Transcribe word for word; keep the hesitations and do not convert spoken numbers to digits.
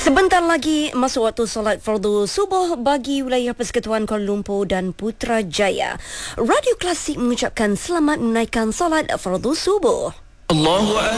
Sebentar lagi masuk waktu solat fardu subuh bagi wilayah Persekutuan Kuala Lumpur dan Putrajaya. Radio Klasik mengucapkan selamat menaikkan solat fardu subuh. Allahu